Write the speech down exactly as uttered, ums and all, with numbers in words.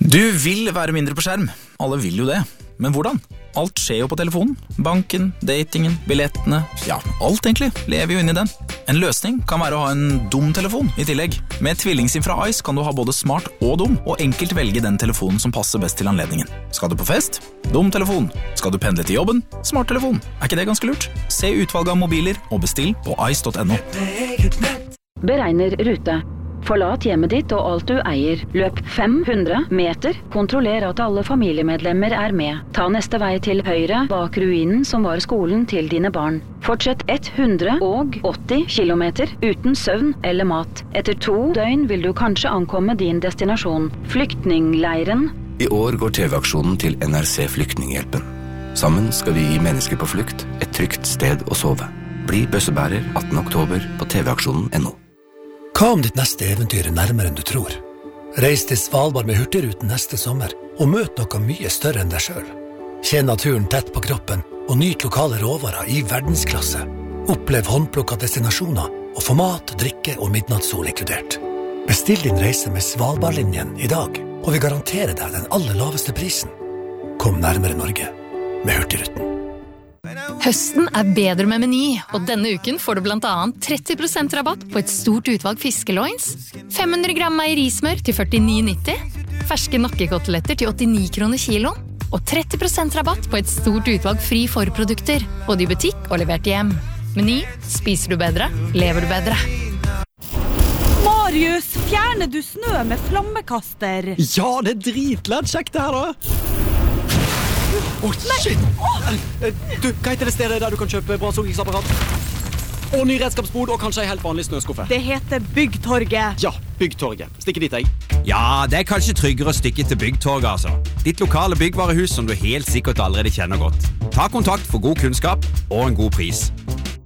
Du vil være mindre på skjerm. Alle vil jo det. Men hvordan? Alt skjer jo på telefonen. Banken, datingen, billettene, ja, alt egentlig lever jo inn i den. En løsning kan være å ha en dum telefon i tillegg. Med TvillingSIM fra Ice kan du ha både smart og dum, og enkelt velge den telefonen som passer best til anledningen. Skal du på fest? Dum telefon. Skal du pendle til jobben? Smart telefon. Er ikke det ganske lurt? Se utvalget av mobiler og bestill på ice dot no. Beregner rute. Forlat hjemmet ditt og alt du eier. Løp fem hundre meter. Kontroller at alle familiemedlemmer er med. Ta neste vei til høyre bak ruinen som var skolen til dine barn. Fortsett hundre og åtti kilometer uten søvn eller mat. Etter to døgn vil du kanskje ankomme din destinasjon. Flyktningleiren. I år går T V-aksjonen til N R C Flyktninghjelpen. Sammen skal vi gi mennesker på flukt et trygt sted å sove. Bli bøssebærer attende oktober på T V-aksjonen punktum no. Hva om ditt neste eventyr er nærmere enn du tror? Reis til Svalbard med Hurtigruten neste sommer og møt noe mye større enn deg selv. Kjenn naturen tett på kroppen og nyt lokale råvarer i verdensklasse. Opplev håndplukket destinasjoner og få mat, drikke og midnattssol inkludert. Bestill din reise med Svalbardlinjen i dag, og vi garanterer deg den aller laveste prisen. Kom nærmere Norge med Hurtigruten. Høsten er bedre med Meny, og denne uken får du blant annet tretti prosent rabatt på et stort utvalg fiskeloins, fem hundre gram meierismør til førtini nitti, ferske nakkekoteletter til åttini kroner kilo, og tretti prosent rabatt på et stort utvalg fri forprodukter, både i butikk og levert hjem. Meny, spiser du bedre, lever du bedre. Marius, fjerner du snø med flammekaster? Ja, det er dritlett kjekt det her da. Åh, oh, shit! Du, hva heter det stedet der du kan kjøpe brannslokkningsapparat? Og ny redskapsbod, og kanskje en helt vanlig snøskuffe. Det heter Byggtorget. Ja, Byggtorget. Stikke dit, jeg. Ja, det er kanskje tryggere å stikke til Byggtorget, altså. Ditt lokale byggvarehus som du helt sikkert allerede kjenner godt. Ta kontakt for god kunnskap og en god pris.